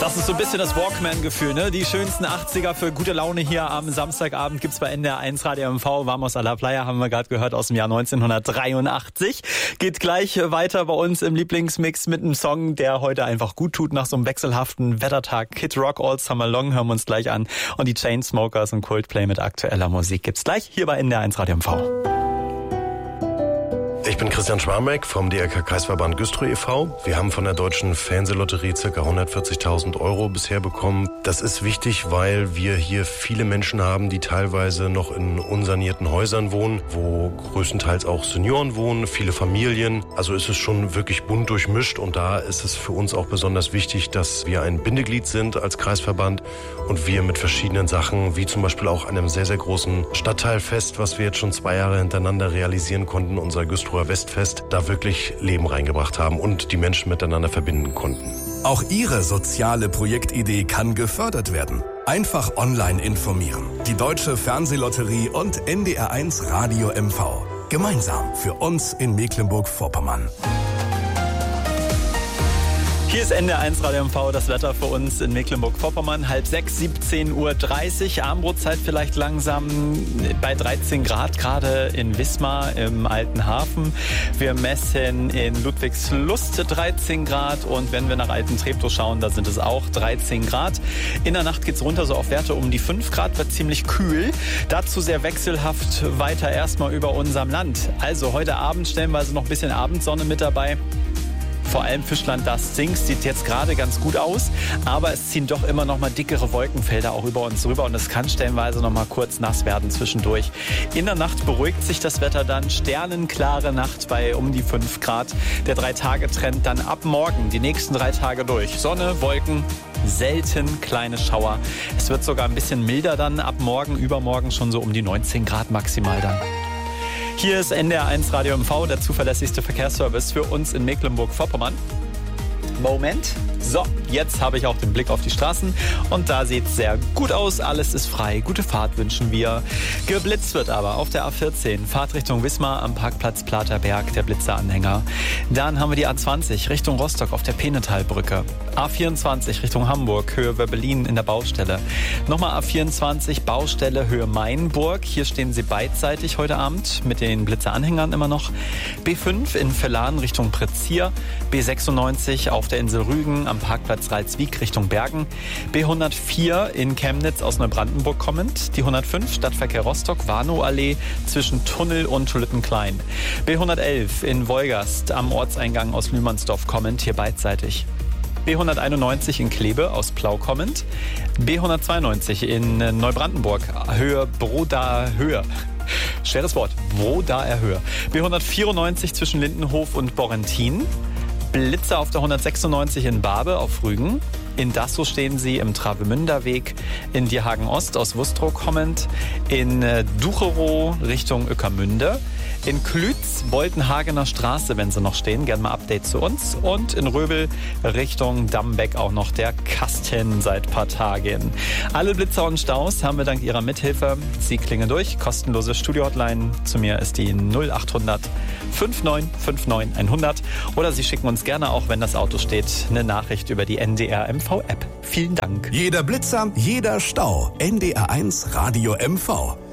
Das ist so ein bisschen das Walkman-Gefühl, ne? Die schönsten 80er für gute Laune hier am Samstagabend gibt's bei NDR 1 Radio MV. Vamos a la Playa haben wir gerade gehört aus dem Jahr 1983. Geht gleich weiter bei uns im Lieblingsmix mit einem Song, der heute einfach gut tut nach so einem wechselhaften Wettertag. Kid Rock All Summer Long hören wir uns gleich an. Und die Chainsmokers und Coldplay mit aktueller Musik gibt's gleich hier bei NDR 1 Radio MV. Ich bin Christian Schwarmeck vom DRK-Kreisverband Güstrow e.V. Wir haben von der Deutschen Fernsehlotterie ca. 140.000 € bisher bekommen. Das ist wichtig, weil wir hier viele Menschen haben, die teilweise noch in unsanierten Häusern wohnen, wo größtenteils auch Senioren wohnen, viele Familien. Also ist es schon wirklich bunt durchmischt und da ist es für uns auch besonders wichtig, dass wir ein Bindeglied sind als Kreisverband und wir mit verschiedenen Sachen, wie zum Beispiel auch einem sehr, sehr großen Stadtteilfest, was wir jetzt schon 2 Jahre hintereinander realisieren konnten, unser Güstrower Westfest, da wirklich Leben reingebracht haben und die Menschen miteinander verbinden konnten. Auch Ihre soziale Projektidee kann gefördert werden. Einfach online informieren. Die Deutsche Fernsehlotterie und NDR 1 Radio MV. Gemeinsam für uns in Mecklenburg-Vorpommern. Hier ist NDR 1 Radio MV, das Wetter für uns in Mecklenburg-Vorpommern. 5:30, 17:30 Uhr. Abendbrotzeit vielleicht langsam bei 13 Grad, gerade in Wismar im Alten Hafen. Wir messen in Ludwigslust 13 Grad und wenn wir nach Alten Treptow schauen, da sind es auch 13 Grad. In der Nacht geht's runter so auf Werte um die 5 Grad, wird ziemlich kühl. Dazu sehr wechselhaft weiter erstmal über unserem Land. Also heute Abend stellenweise noch ein bisschen Abendsonne mit dabei. Vor allem Fischland das Zings sieht jetzt gerade ganz gut aus, aber es ziehen doch immer noch mal dickere Wolkenfelder auch über uns rüber und es kann stellenweise noch mal kurz nass werden zwischendurch. In der Nacht beruhigt sich das Wetter dann, sternenklare Nacht bei um die 5 Grad. Der 3-Tage-Trend dann ab morgen, die nächsten 3 Tage durch. Sonne, Wolken, selten kleine Schauer. Es wird sogar ein bisschen milder dann ab morgen, übermorgen schon so um die 19 Grad maximal dann. Hier ist NDR 1 Radio MV, der zuverlässigste Verkehrsservice für uns in Mecklenburg-Vorpommern. Moment. So, jetzt habe ich auch den Blick auf die Straßen und da sieht es sehr gut aus. Alles ist frei. Gute Fahrt wünschen wir. Geblitzt wird aber auf der A14. Fahrt Richtung Wismar am Parkplatz Platerberg, der Blitzeranhänger. Dann haben wir die A20 Richtung Rostock auf der Penetalbrücke. A24 Richtung Hamburg, Höhe Wöbbelin in der Baustelle. Nochmal A24 Baustelle Höhe Mainburg. Hier stehen sie beidseitig heute Abend mit den Blitzeranhängern immer noch. B5 in Vellan Richtung Prezier. B96 auf der Insel Rügen am Parkplatz Ralswiek Richtung Bergen. B104 in Chemnitz aus Neubrandenburg kommend. Die 105 Stadtverkehr Rostock, Warnow-Allee zwischen Tunnel und Lüttenklein. B111 in Wolgast am Ortseingang aus Lühmannsdorf kommend, hier beidseitig. B191 in Klebe aus Plau kommend. B192 in Neubrandenburg, Höhe Brodaer Höhe. Schweres Wort, Brodaer Höhe. B194 zwischen Lindenhof und Borrentin. Blitzer auf der 196 in Barbe auf Rügen. In Dassow stehen sie im Travemünderweg, in Dierhagen Ost aus Wustrow kommend, in Ducherow Richtung Ueckermünde, in Klütz, Boltenhagener Straße, wenn sie noch stehen, gerne mal Update zu uns, und in Röbel Richtung Dammbeck auch noch der Kasten seit paar Tagen. Alle Blitzer und Staus haben wir dank ihrer Mithilfe. Sie klingen durch, kostenlose Studio-Hotline. Zu mir ist die 0800 5959 100 oder Sie schicken uns gerne, auch wenn das Auto steht, eine Nachricht über die NDR MV App. Vielen Dank. Jeder Blitzer, jeder Stau. NDR 1 Radio MV.